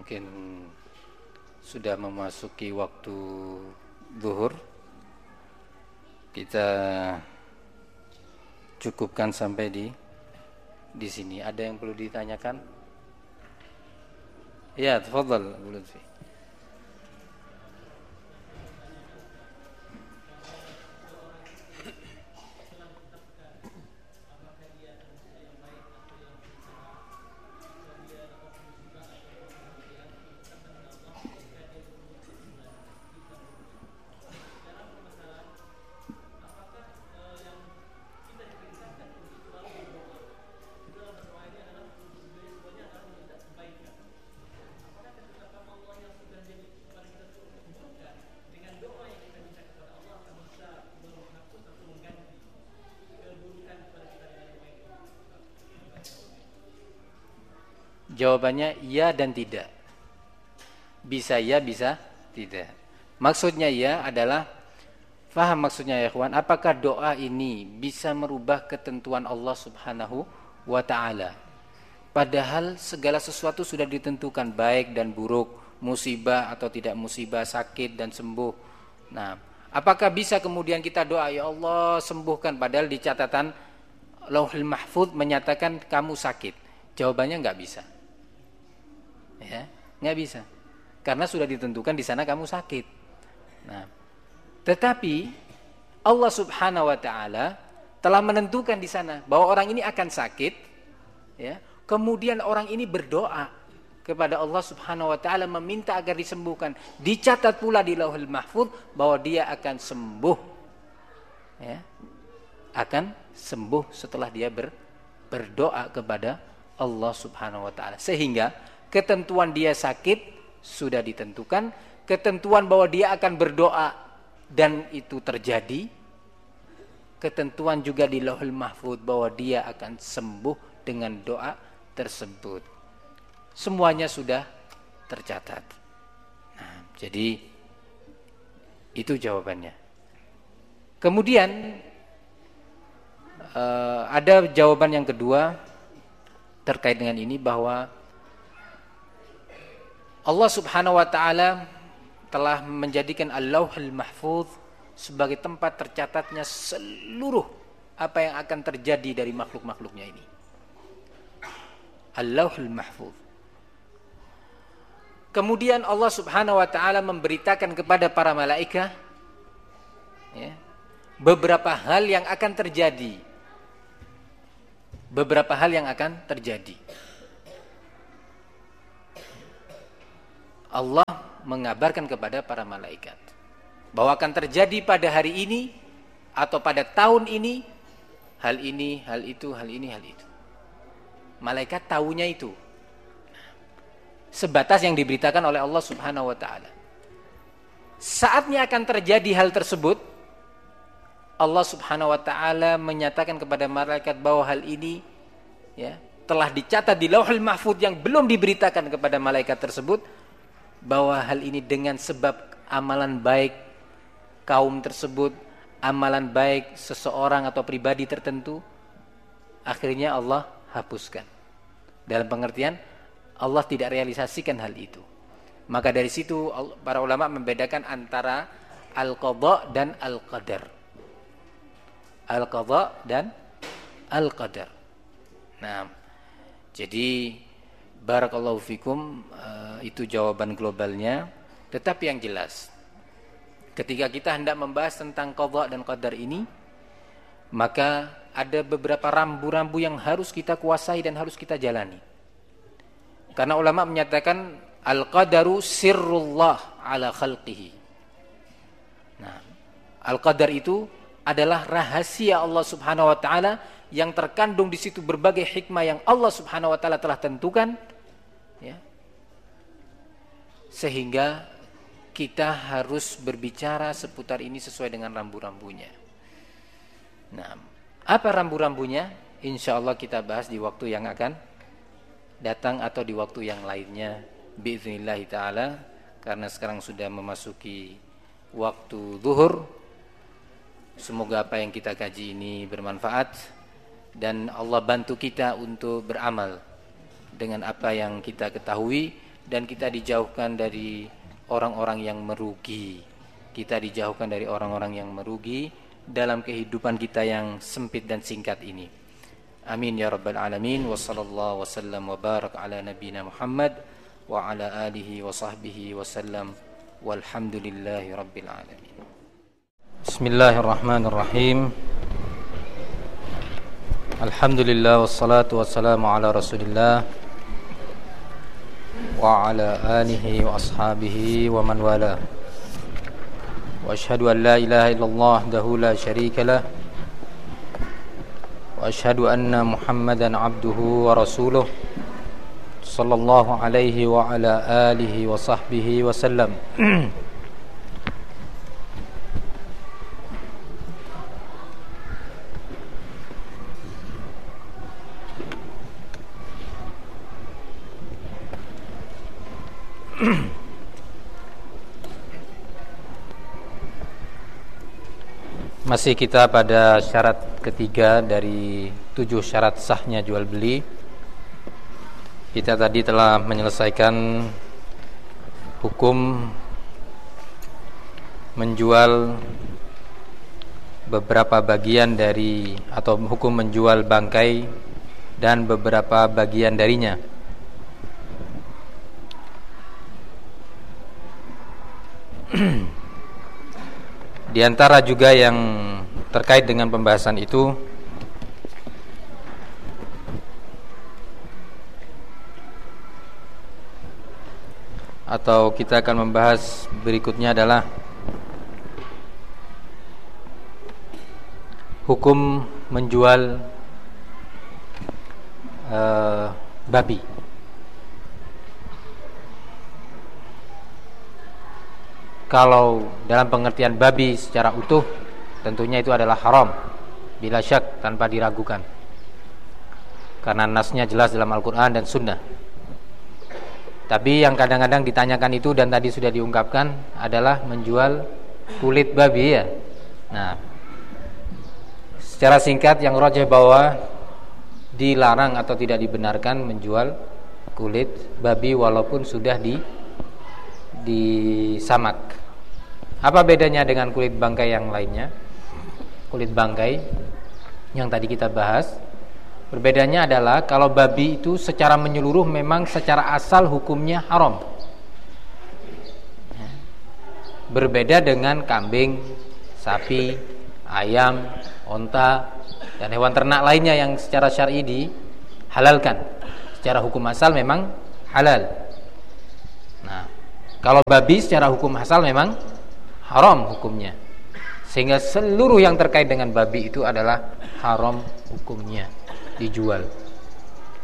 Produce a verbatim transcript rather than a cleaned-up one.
mungkin sudah memasuki waktu zuhur. Kita cukupkan sampai di di sini. Ada yang perlu ditanyakan? Ya, tafadhal Bu Lutfi. Jawabannya iya dan tidak. Bisa ya, bisa tidak. Maksudnya ya adalah, faham maksudnya ya ikhwan, apakah doa ini bisa merubah ketentuan Allah Subhanahu wa ta'ala? Padahal segala sesuatu sudah ditentukan, baik dan buruk, musibah atau tidak musibah, sakit dan sembuh. Nah, apakah bisa kemudian kita doa, ya Allah sembuhkan, padahal di catatan Lauhul Mahfuz menyatakan kamu sakit? Jawabannya nggak bisa. Ya, nggak bisa, karena sudah ditentukan di sana kamu sakit. Nah, tetapi Allah Subhanahu wa ta'ala telah menentukan di sana bahwa orang ini akan sakit, ya. Kemudian orang ini berdoa kepada Allah Subhanahu wa ta'ala meminta agar disembuhkan. Dicatat pula di Lauhul Mahfuz bahwa dia akan sembuh, ya. Akan sembuh setelah dia ber, berdoa kepada Allah Subhanahu wa ta'ala. Sehingga ketentuan dia sakit sudah ditentukan, ketentuan bahwa dia akan berdoa dan itu terjadi, ketentuan juga di Lauhul Mahfuz bahwa dia akan sembuh dengan doa tersebut. Semuanya sudah tercatat. Nah, jadi itu jawabannya. Kemudian uh, ada jawaban yang kedua terkait dengan ini, bahwa Allah Subhanahu wa ta'ala telah menjadikan Al-Lauhul Mahfuz sebagai tempat tercatatnya seluruh apa yang akan terjadi dari makhluk-makhluknya ini. Al-Lauhul Mahfuz. Kemudian Allah Subhanahu wa ta'ala memberitakan kepada para malaikat, ya, beberapa hal yang akan terjadi. Beberapa hal yang akan terjadi. Allah mengabarkan kepada para malaikat bahwa akan terjadi pada hari ini atau pada tahun ini hal ini, hal itu, hal ini, hal itu. Malaikat tahunya itu sebatas yang diberitakan oleh Allah Subhanahu wa ta'ala. Saatnya akan terjadi hal tersebut, Allah Subhanahu wa ta'ala menyatakan kepada malaikat bahwa hal ini, ya, telah dicatat di Lauhul Mahfuz yang belum diberitakan kepada malaikat tersebut, bahwa hal ini dengan sebab amalan baik kaum tersebut, amalan baik seseorang atau pribadi tertentu, akhirnya Allah hapuskan. Dalam pengertian Allah tidak realisasikan hal itu. Maka dari situ para ulama membedakan antara al-qadha dan al-qadar. Al-qadha dan al-qadar. Nah, jadi barakallahu fikum, uh, itu jawaban globalnya. Tetapi yang jelas, ketika kita hendak membahas tentang qadha dan qadar ini, maka ada beberapa rambu-rambu yang harus kita kuasai dan harus kita jalani. Karena ulama menyatakan al-qadaru sirrullah ala khalqihi. Nah, al-qadar itu adalah rahasia Allah Subhanahu wa ta'ala yang terkandung di situ berbagai hikmah yang Allah Subhanahu wa ta'ala telah tentukan, ya. Sehingga kita harus berbicara seputar ini sesuai dengan rambu-rambunya. Nah, apa rambu-rambunya? Insya Allah kita bahas di waktu yang akan datang atau di waktu yang lainnya biiznillah ta'ala. Karena sekarang sudah memasuki waktu zuhur. Semoga apa yang kita kaji ini bermanfaat dan Allah bantu kita untuk beramal dengan apa yang kita ketahui dan kita dijauhkan dari orang-orang yang merugi. Kita dijauhkan dari orang-orang yang merugi dalam kehidupan kita yang sempit dan singkat ini. Amin ya rabbal alamin. Wa sallallahu wasallam wa barak ala nabiyina Muhammad wa ala alihi wa sahbihi wasallam. Walhamdulillahi rabbil alamin. Bismillahirrahmanirrahim. Alhamdulillah wassalatu wassalamu ala Rasulillah wa ala alihi wa ashabihi wa man wala. Wa asyhadu an la ilaha illallah wahdahu la syarika lah. Wa asyhadu anna Muhammadan abduhu wa rasuluh sallallahu alaihi wa ala alihi wa sahbihi wa sallam. Masih kita pada syarat ketiga dari tujuh syarat sahnya jual beli. Kita tadi telah menyelesaikan hukum menjual beberapa bagian dari, atau hukum menjual bangkai dan beberapa bagian darinya. Di antara juga yang terkait dengan pembahasan itu atau kita akan membahas berikutnya adalah hukum menjual uh, babi. Kalau dalam pengertian babi secara utuh, tentunya itu adalah haram, bila syak, tanpa diragukan, karena nasnya jelas dalam Al-Quran dan Sunnah. Tapi yang kadang-kadang ditanyakan itu dan tadi sudah diungkapkan adalah menjual kulit babi ya. Nah, secara singkat yang rajih bahwa dilarang atau tidak dibenarkan menjual kulit babi walaupun sudah di disamak. Apa bedanya dengan kulit bangkai yang lainnya? Kulit bangkai yang tadi kita bahas, perbedaannya adalah kalau babi itu secara menyeluruh memang secara asal hukumnya haram. Berbeda dengan kambing, sapi, ayam, onta, dan hewan ternak lainnya yang secara syar'i dihalalkan. Secara hukum asal memang halal. Nah, kalau babi secara hukum asal memang haram hukumnya. Sehingga seluruh yang terkait dengan babi itu adalah haram hukumnya dijual.